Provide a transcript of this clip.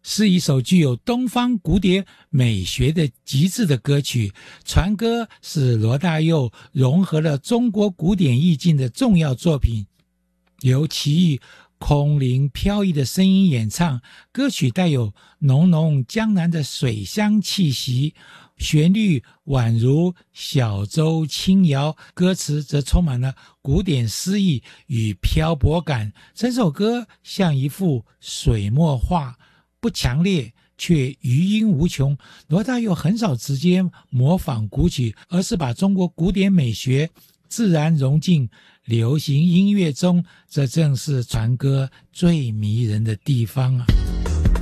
是一首具有东方古典美学的极致的歌曲。船歌是罗大佑融合了中国古典意境的重要作品，由齐豫空灵飘逸的声音演唱，歌曲带有浓浓江南的水乡气息，旋律宛如小舟轻摇，歌词则充满了古典诗意与漂泊感。整首歌像一幅水墨画，不强烈却余音无穷。罗大佑很少直接模仿古曲，而是把中国古典美学自然融进流行音乐中，这正是船歌最迷人的地方啊。